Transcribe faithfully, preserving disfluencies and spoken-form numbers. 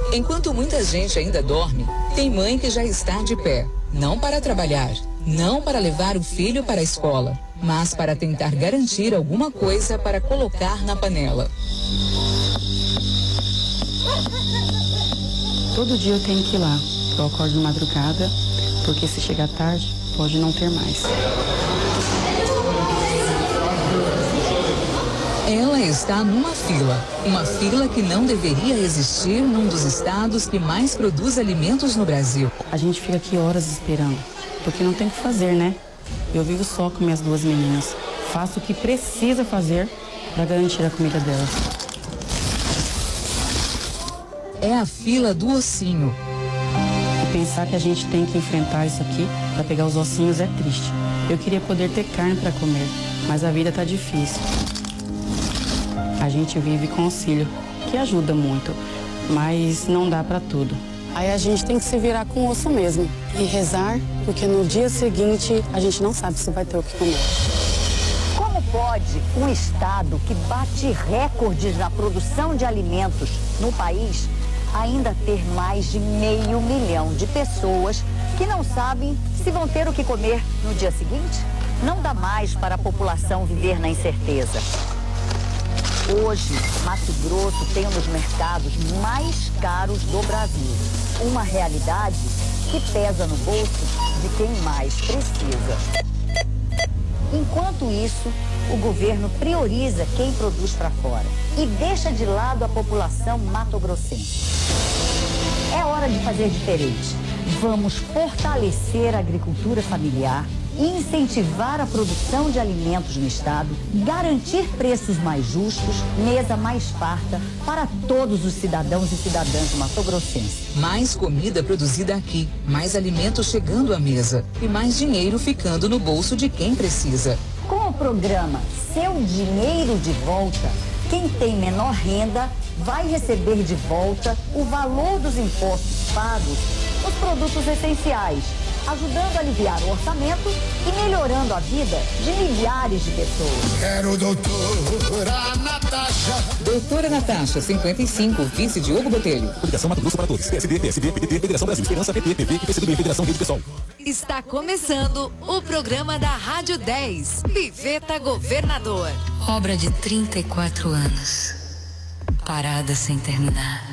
Enquanto muita gente ainda dorme, tem mãe que já está de pé. Não para trabalhar, não para levar o filho para a escola, mas para tentar garantir alguma coisa para colocar na panela. Todo dia eu tenho que ir lá. Eu acordo de madrugada, porque se chegar tarde, pode não ter mais. Ela está numa fila, uma fila que não deveria existir num dos estados que mais produz alimentos no Brasil. A gente fica aqui horas esperando, porque não tem o que fazer, né? Eu vivo só com minhas duas meninas. Faço o que precisa fazer para garantir a comida delas. É a fila do ossinho. E pensar que a gente tem que enfrentar isso aqui para pegar os ossinhos é triste. Eu queria poder ter carne para comer, mas a vida tá difícil. A gente vive com auxílio, que ajuda muito, mas não dá para tudo. Aí a gente tem que se virar com o osso mesmo e rezar, porque no dia seguinte a gente não sabe se vai ter o que comer. Como pode um estado que bate recordes na produção de alimentos no país ainda ter mais de meio milhão de pessoas que não sabem se vão ter o que comer no dia seguinte? Não dá mais para a população viver na incerteza. Hoje, Mato Grosso tem um dos mercados mais caros do Brasil. Uma realidade que pesa no bolso de quem mais precisa. Enquanto isso, o governo prioriza quem produz para fora e deixa de lado a população matogrossense. É hora de fazer diferente. Vamos fortalecer a agricultura familiar, incentivar a produção de alimentos no estado, garantir preços mais justos, mesa mais farta para todos os cidadãos e cidadãs matogrossenses. Mais comida produzida aqui, mais alimentos chegando à mesa e mais dinheiro ficando no bolso de quem precisa. Com o programa Seu Dinheiro de Volta, quem tem menor renda vai receber de volta o valor dos impostos pagos nos produtos essenciais, ajudando a aliviar o orçamento e melhorando a vida de milhares de pessoas. Quero doutora Natasha. Doutora Natasha, cinquenta e cinco, vice Diogo Botelho. Federação Mato Grosso para todos. P S D, P S B, P D T, Federação Brasil, Esperança, P T, P V e P C do B, Federação Rede Pessoal. Está começando o programa da Rádio dez, Piveta Governador. Obra de trinta e quatro anos, parada sem terminar.